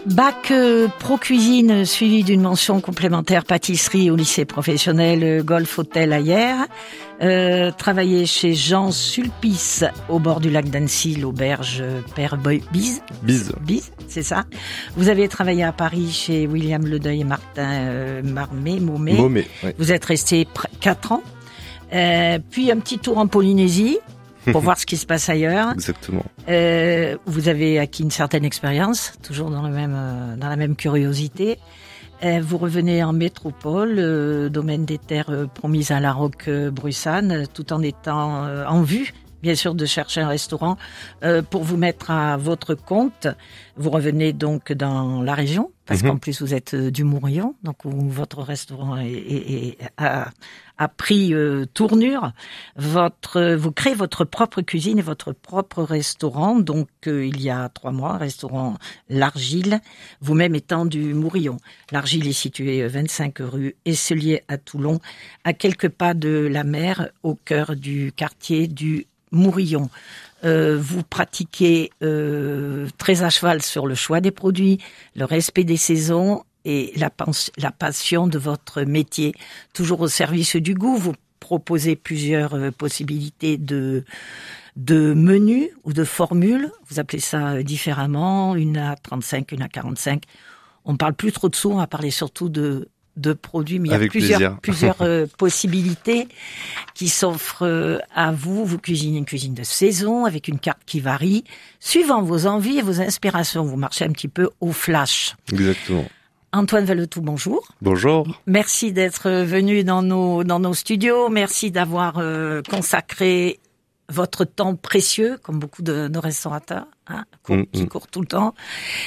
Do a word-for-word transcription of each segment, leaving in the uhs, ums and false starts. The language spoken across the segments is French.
Bac euh, pro cuisine suivi d'une mention complémentaire pâtisserie au lycée professionnel euh, Golf Hôtel à Hyères. Euh, travaillé chez Jean Sulpice au bord du lac d'Annecy, l'auberge Père Bise. Bise. Bise, c'est ça. Vous avez travaillé à Paris chez William Ledeuil et Martin euh, Marmé, Maumé. Maumé, oui. Vous êtes resté quatre ans. Euh, puis un petit tour en Polynésie pour voir ce qui se passe ailleurs. Exactement. Euh, vous avez acquis une certaine expérience, toujours dans, le même, euh, dans la même curiosité. Euh, vous revenez en métropole, euh, domaine des terres euh, promises à la Roque-Brussane, euh, tout en étant euh, en vue, bien sûr, de chercher un restaurant euh, pour vous mettre à votre compte. Vous revenez donc dans la région, parce mm-hmm. qu'en plus vous êtes euh, du Mourillon, donc où votre restaurant est, est, est, a, a pris euh, tournure. Votre, vous créez votre propre cuisine et votre propre restaurant, donc euh, il y a trois mois, restaurant L'Argile, vous-même étant du Mourillon. L'Argile est situé vingt-cinq rue Esselier à Toulon, à quelques pas de la mer, au cœur du quartier du Mourillon. Euh, vous pratiquez euh, très à cheval sur le choix des produits, le respect des saisons et la, pens- la passion de votre métier, toujours au service du goût. Vous proposez plusieurs euh, possibilités de, de menus ou de formules. Vous appelez ça euh, différemment, une à trente-cinq, une à quarante-cinq. On ne parle plus trop de sous, on va parler surtout de de produits, mais il y a Avec plusieurs, plusieurs euh, possibilités qui s'offrent euh, à vous. Vous cuisinez une cuisine de saison avec une carte qui varie, suivant vos envies et vos inspirations. Vous marchez un petit peu au flash. Exactement. Antoine Valetou, bonjour. Bonjour. Merci d'être venu dans nos, dans nos studios. Merci d'avoir euh, consacré votre temps précieux, comme beaucoup de nos restaurateurs, hein, court, mmh, qui courent tout le temps.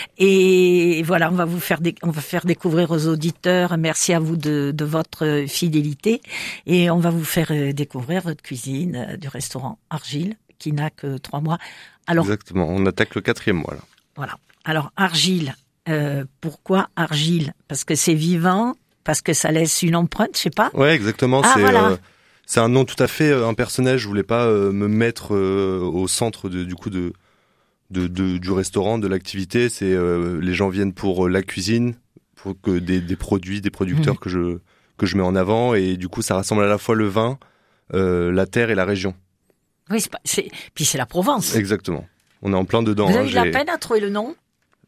Et voilà, on va vous faire, dé- on va faire découvrir aux auditeurs. Merci à vous de, de votre fidélité. Et on va vous faire découvrir votre cuisine euh, du restaurant Argile, qui n'a que trois mois. Alors, exactement, on attaque le quatrième mois là. Voilà. Alors Argile, euh, pourquoi Argile ? Parce que c'est vivant, parce que ça laisse une empreinte, je sais pas. Ouais, exactement. Ah, c'est voilà. euh, c'est un nom tout à fait euh, impersonnel. Je voulais pas euh, me mettre euh, au centre de, du coup de, de, de du restaurant, de l'activité. C'est euh, les gens viennent pour euh, la cuisine, pour que des, des produits, des producteurs mmh. que je que je mets en avant, et du coup ça rassemble à la fois le vin, euh, la terre et la région. Oui, c'est pas, c'est, puis c'est la Provence. Exactement. On est en plein dedans. Vous avez hein, eu de la j'ai... peine à trouver le nom ?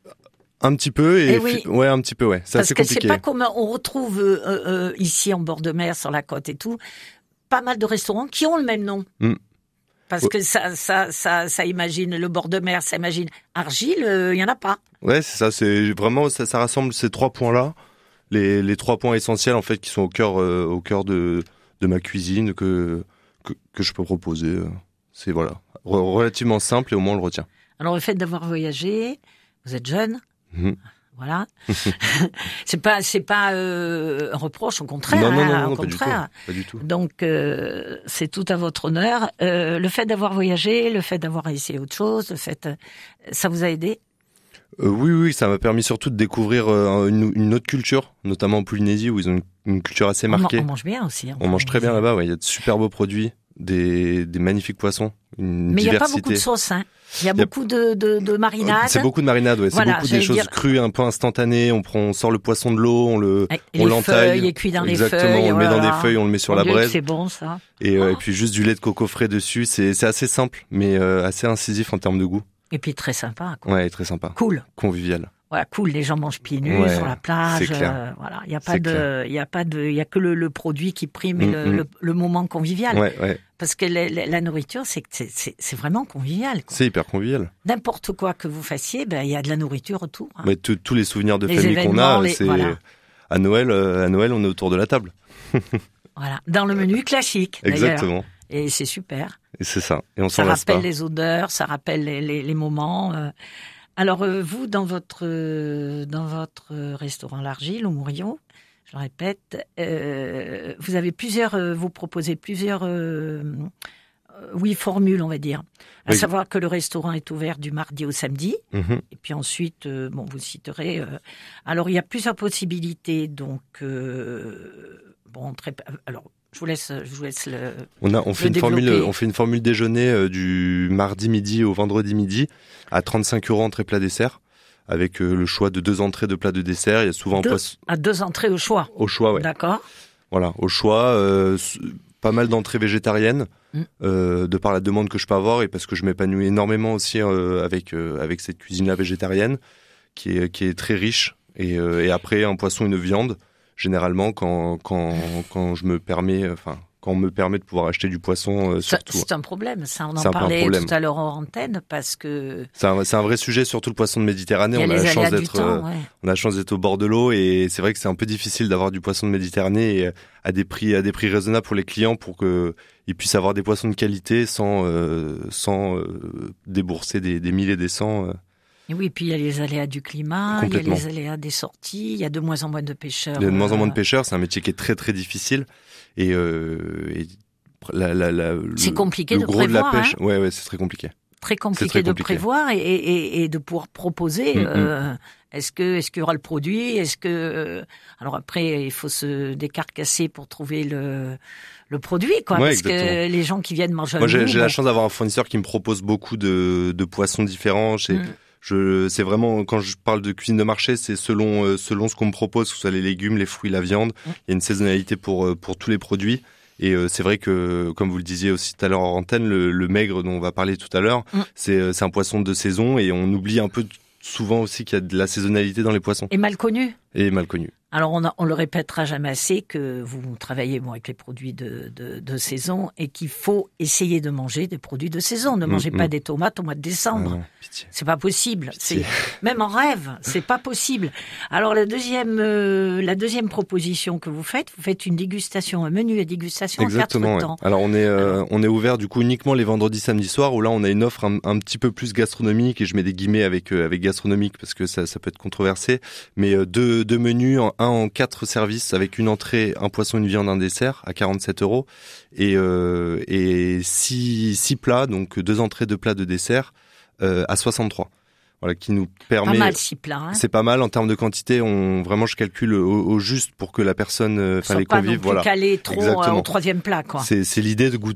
Un petit peu et, et oui. ouais un petit peu ouais. C'est Parce assez que compliqué. c'est pas comme on retrouve euh, euh, ici en bord de mer, sur la côte et tout, pas mal de restaurants qui ont le même nom. Mm. Parce ouais. que ça, ça, ça, ça imagine le bord de mer, ça imagine Argile, il euh, y en a pas. Ouais, c'est ça. C'est vraiment ça, ça rassemble ces trois points-là, les, les trois points essentiels en fait qui sont au cœur, euh, au cœur de, de ma cuisine que, que que je peux proposer. C'est voilà, Re- relativement simple et au moins on le retient. Alors le fait d'avoir voyagé, vous êtes jeune. Mmh. Voilà. c'est pas, c'est pas euh, un reproche, au contraire. Non, non, non, hein, non au pas, contraire. Du tout, pas du tout. Donc, euh, c'est tout à votre honneur. Euh, le fait d'avoir voyagé, le fait d'avoir essayé autre chose, le fait, euh, ça vous a aidé ? euh, Oui, oui, ça m'a permis surtout de découvrir euh, une, une autre culture, notamment en Polynésie où ils ont une, une culture assez marquée. On, on mange bien aussi. On mange très bien là-bas. Ouais, il y a de super beaux produits, des, des magnifiques poissons, une Mais il diversité. n'y a pas beaucoup de sauce, hein. Il y a, y a beaucoup de, de, de marinades. C'est beaucoup de marinades, ouais. Voilà, c'est beaucoup des choses dire... crues, un peu instantanées. On prend, on sort le poisson de l'eau, on le, et on les l'entaille. Il est cuit dans Exactement, les feuilles. on le met voilà. dans des feuilles, on le met sur on la braise. C'est bon, ça. Et, oh. euh, et puis juste du lait de coco frais dessus. C'est, c'est assez simple, mais euh, assez incisif en termes de goût. Et puis très sympa, quoi. Ouais, très sympa. Cool. Convivial. Voilà, cool. Les gens mangent pieds nus ouais, sur la plage. C'est clair. Euh, voilà, il y a pas de, il y a pas de, il y a que le, le produit qui prime et mmh, le, mmh. le, le moment convivial. Ouais, ouais. Parce que la, la, la nourriture, c'est, c'est, c'est, c'est vraiment convivial, quoi. C'est hyper convivial. N'importe quoi que vous fassiez, ben, il y a de la nourriture autour. Hein. Mais t- tous les souvenirs de les famille qu'on a, les, c'est, voilà. à Noël, euh, à Noël, on est autour de la table. Voilà. Dans le menu classique. Exactement. Et c'est super. Et c'est ça. Et on ça s'en lasse pas. Ça rappelle les odeurs, ça rappelle les, les, les moments. Euh. Alors, euh, vous, dans votre, euh, dans votre restaurant L'Argile, au Mourillon, je le répète, euh, vous avez plusieurs, euh, vous proposez plusieurs, euh, euh, oui, formules, on va dire. À oui. savoir que le restaurant est ouvert du mardi au samedi. Mm-hmm. Et puis ensuite, euh, bon, vous citerez. Euh, alors, il y a plusieurs possibilités. Donc, euh, bon, très, alors. Je vous laisse, je vous laisse le. On a, on fait le une formule, on fait une formule déjeuner euh, du mardi midi au vendredi midi à trente-cinq euros entrée plat dessert, avec euh, le choix de deux entrées, deux plats, de dessert. Il y a souvent deux, un poisson... à deux entrées au choix. Au choix, ouais. D'accord. Voilà, au choix. Euh, pas mal d'entrées végétariennes, mmh. euh, de par la demande que je peux avoir et parce que je m'épanouis énormément aussi euh, avec euh, avec cette cuisine-là végétarienne, qui est qui est très riche. Et, euh, et après un poisson, une viande. Généralement, quand quand quand je me permets, enfin. Quand on me permet de pouvoir acheter du poisson, euh, surtout. C'est un problème, ça. On en parlait tout à l'heure en antenne, parce que... C'est un, c'est un vrai sujet, surtout le poisson de Méditerranée. On a, la chance d'être, temps, euh, ouais. on a la chance d'être au bord de l'eau et c'est vrai que c'est un peu difficile d'avoir du poisson de Méditerranée et à des prix, à des prix raisonnables pour les clients pour que ils puissent avoir des poissons de qualité sans, euh, sans euh, débourser des, des milliers et des cents. Euh. Et oui, puis il y a les aléas du climat, il y a les aléas des sorties, il y a de moins en moins de pêcheurs. Il y a de moins en moins euh... de pêcheurs, c'est un métier qui est très très difficile et, euh, et La, la, la, c'est compliqué le de gros prévoir. De la pêche, hein ouais, ouais, c'est très compliqué. Très compliqué, très de compliqué. prévoir et, et, et de pouvoir proposer. Mm-hmm. Euh, est-ce que, est-ce qu'il y aura le produit? Est-ce que, alors après, il faut se décarcasser pour trouver le, le produit, quoi. Ouais, parce exactement. que les gens qui viennent manger. Moi, j'ai, nous, j'ai bon. la chance d'avoir un fournisseur qui me propose beaucoup de, de poissons différents. C'est, mm. je, c'est vraiment, quand je parle de cuisine de marché, c'est selon, euh, selon ce qu'on me propose, que ce soit les légumes, les fruits, la viande. Mm. Il y a une saisonnalité pour, pour tous les produits. Et euh, c'est vrai que, comme vous le disiez aussi tout à l'heure en antenne, le, le maigre dont on va parler tout à l'heure, mm. c'est, c'est un poisson de saison et on oublie un peu souvent aussi qu'il y a de la saisonnalité dans les poissons. Et mal connu. Et mal connu. Alors on, a, on le répétera jamais assez que vous travaillez bon avec les produits de, de, de saison et qu'il faut essayer de manger des produits de saison. Ne mangez mmh, pas mmh. des tomates au mois de décembre. Ah non, c'est pas possible. C'est, même en rêve, c'est pas possible. Alors la deuxième, euh, la deuxième proposition que vous faites, vous faites une dégustation, un menu à dégustation Exactement, en quatre ouais. temps. Alors on est, euh, Alors on est ouvert du coup uniquement les vendredis, samedis soirs où là on a une offre un, un petit peu plus gastronomique et je mets des guillemets avec euh, avec gastronomique parce que ça, ça peut être controversé. Mais euh, deux, deux menus, en, un en quatre services avec une entrée, un poisson, une viande, un dessert à quarante-sept euros et euh, et six six plats, donc deux entrées, deux plats, de dessert euh, à soixante-trois. Voilà, qui nous permet. Pas mal six plats. Hein. C'est pas mal en termes de quantité. On vraiment, je calcule au, au juste pour que la personne, enfin les convives, voilà. Pas non plus calé trop Exactement. au troisième plat, quoi. C'est c'est l'idée de goûter.